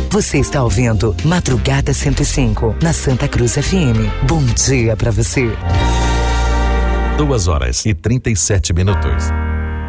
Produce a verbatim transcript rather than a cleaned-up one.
Você está ouvindo Madrugada cento e cinco, na Santa Cruz F M. Bom dia pra você. Duas horas e trinta e sete minutos.